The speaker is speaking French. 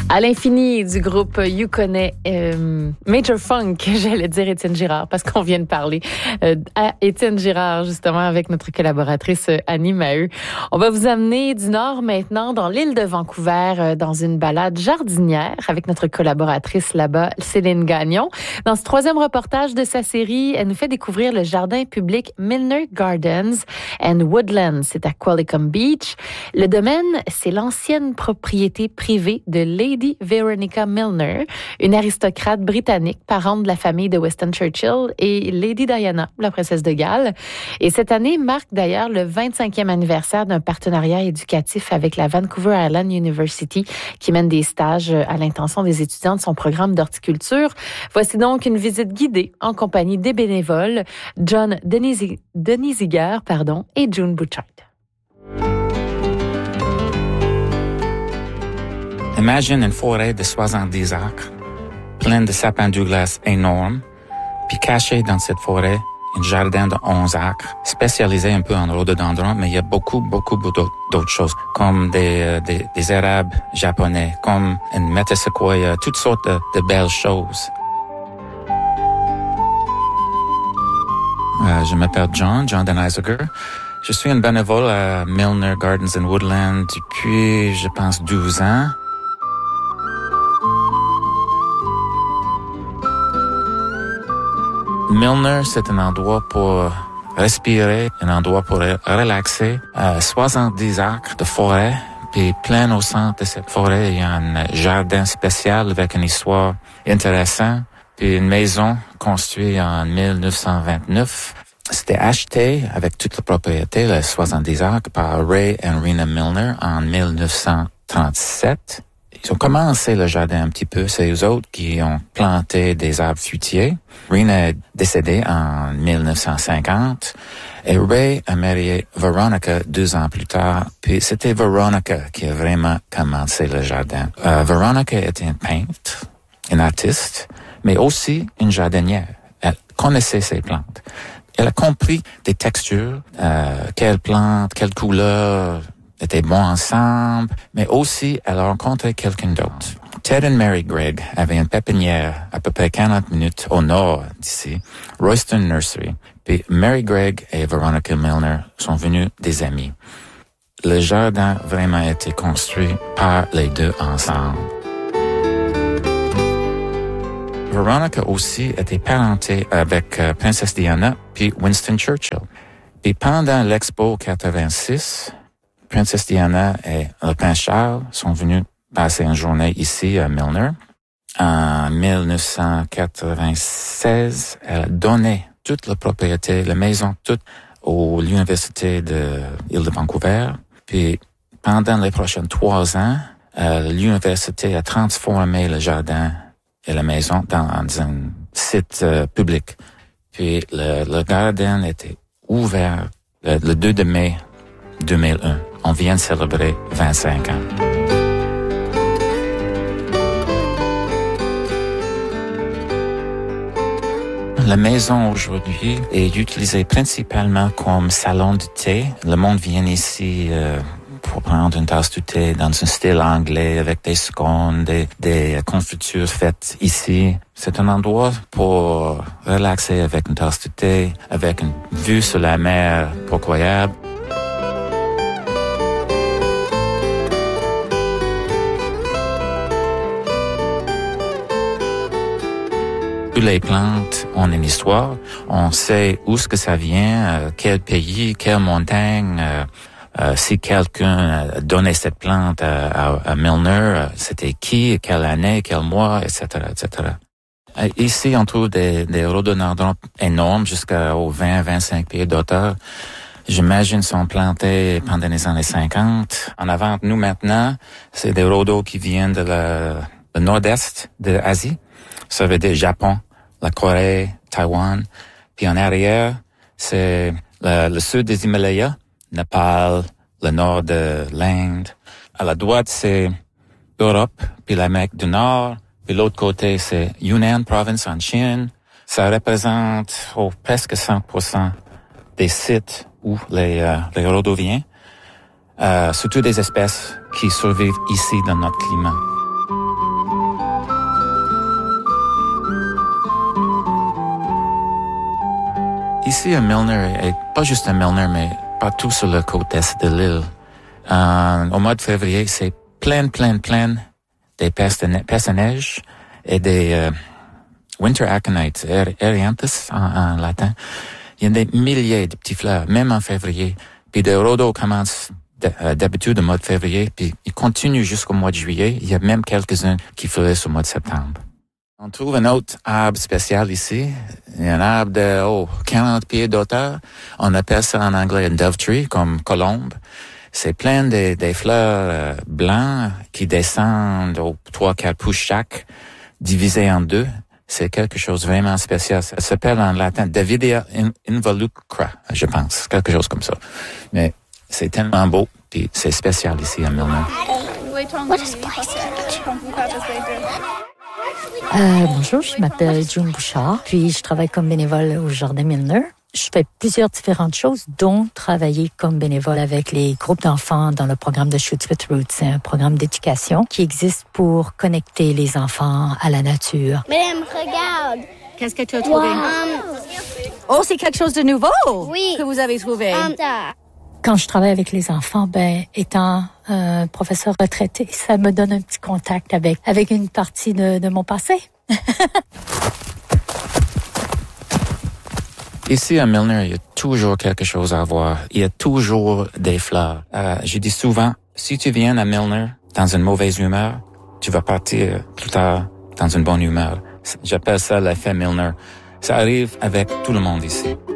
À l'infini du groupe Yukon, Major Funk, j'allais dire Étienne Girard, parce qu'on vient de parler à Étienne Girard, justement, avec notre collaboratrice Annie Maheu. On va vous amener du nord maintenant, dans l'île de Vancouver, dans une balade jardinière, avec notre collaboratrice là-bas, Céline Gagnon. Dans ce troisième reportage de sa série, elle nous fait découvrir le jardin public Milner Gardens and Woodlands. C'est à Qualicum Beach. Le domaine, c'est l'ancienne propriété privée de Lady Veronica Milner, une aristocrate britannique, parente de la famille de Winston Churchill, et Lady Diana, la princesse de Galles. Et cette année marque d'ailleurs le 25e anniversaire d'un partenariat éducatif avec la Vancouver Island University, qui mène des stages à l'intention des étudiants de son programme d'horticulture. Voici donc une visite guidée en compagnie des bénévoles John Denisiger et June Bouchard. Imagine une forêt de 70 acres, pleine de sapins Douglas énormes, puis caché dans cette forêt, un jardin de 11 acres, spécialisé un peu en rhododendron, mais il y a beaucoup d'autres choses, comme des érables japonais, comme une metasequoia, toutes sortes de belles choses. Je m'appelle John Denisiger. Je suis un bénévole à Milner Gardens and Woodlands depuis, je pense, 12 ans. Milner, c'est un endroit pour respirer, un endroit pour relaxer. 70 acres de forêt, puis plein au centre de cette forêt, il y a un jardin spécial avec une histoire intéressante, puis une maison construite en 1929. C'était acheté avec toute la propriété, les 70 acres, par Ray et Rena Milner en 1937. Ils ont commencé le jardin un petit peu. C'est eux autres qui ont planté des arbres fruitiers. Rena est décédée en 1950 et Ray a marié Veronica 2 ans plus tard. Puis c'était Veronica qui a vraiment commencé le jardin. Veronica était une peintre, une artiste, mais aussi une jardinière. Elle connaissait ses plantes. Elle a compris des textures, quelles plantes, quelles couleurs étaient bons ensemble, mais aussi elle a rencontré quelqu'un d'autre. Ted et Mary Gregg avaient une pépinière à peu près 40 minutes au nord d'ici, Royston Nursery. Puis Mary Gregg et Veronica Milner sont venus des amis. Le jardin vraiment a été construit par les deux ensemble. Veronica aussi était parentée avec Princesse Diana puis Winston Churchill. Puis pendant l'Expo 86, Princesse Diana et le prince Charles sont venus passer une journée ici à Milner. En 1996, elle a donné toute la propriété, la maison, toute à l'Université de l'île de Vancouver. Puis pendant les prochains 3 ans, l'université a transformé le jardin et la maison dans un site public. Puis le jardin était ouvert le 2 mai 2001. On vient de célébrer 25 ans. La maison aujourd'hui est utilisée principalement comme salon de thé. Le monde vient ici pour prendre une tasse de thé dans un style anglais avec des scones, des confitures faites ici. C'est un endroit pour relaxer avec une tasse de thé, avec une vue sur la mer incroyable. Toutes les plantes ont une histoire. On sait où est-ce que ça vient, quel pays, quelle montagne. Si quelqu'un a donné cette plante à Milner, c'était qui, quelle année, quel mois, etc., etc. Ici, on trouve des rhododendrons énormes jusqu'aux 20-25 pieds d'auteur. J'imagine sont plantés pendant les années 50. En avant de nous maintenant, c'est des rhodos qui viennent de le nord-est de l'Asie. Ça veut dire Japon, la Corée, Taïwan. Puis en arrière, c'est le sud des Himalayas, Népal, le nord de l'Inde. À la droite, c'est l'Europe, puis l'Amérique du Nord. Puis l'autre côté, c'est Yunnan Province en Chine. Ça représente presque 100% des sites où les rhodos viennent. Surtout des espèces qui survivent ici dans notre climat. Ici à Milner, et pas juste à Milner, mais partout sur la côte est de l'île, au mois de février, c'est plein des pestes à neige et des winter aconites, erianthus en latin. Il y a des milliers de petits fleurs, même en février. Puis le rhodo commence d'habitude au mois de février, puis il continue jusqu'au mois de juillet. Il y a même quelques-uns qui fleurissent au mois de septembre. On trouve un autre arbre spécial ici, un arbre de 40 pieds d'auteur. On appelle ça en anglais un dove tree, comme colombe. C'est plein des fleurs blancs qui descendent aux 3-4 pouces chaque, divisées en deux. C'est quelque chose de vraiment spécial. Ça s'appelle en latin Davidea involucra, je pense, quelque chose comme ça. Mais c'est tellement beau, puis c'est spécial ici à Milner. Bonjour, je m'appelle June Bouchard, puis je travaille comme bénévole au Jardin Milner. Je fais plusieurs différentes choses, dont travailler comme bénévole avec les groupes d'enfants dans le programme de Shoots with Roots. C'est un programme d'éducation qui existe pour connecter les enfants à la nature. Madame, regarde. Qu'est-ce que tu as trouvé? Wow. C'est quelque chose de nouveau Oui. que vous avez trouvé. Quand je travaille avec les enfants, étant professeur retraité, ça me donne un petit contact avec une partie de mon passé. Ici à Milner, il y a toujours quelque chose à voir. Il y a toujours des fleurs. Je dis souvent, si tu viens à Milner dans une mauvaise humeur, tu vas partir plus tard dans une bonne humeur. J'appelle ça l'effet Milner. Ça arrive avec tout le monde ici.